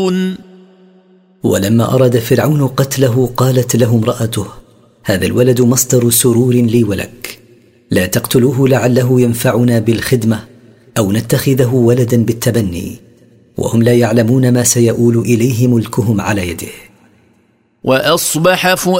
ولما أراد فرعون قتله قالت له امرأته: هذا الولد مصدر سرور لي ولك، لا تقتلوه لعله ينفعنا بالخدمة أو نتخذه ولدا بالتبني، وهم لا يعلمون ما سيؤول إليه ملكهم على يده. وأصبح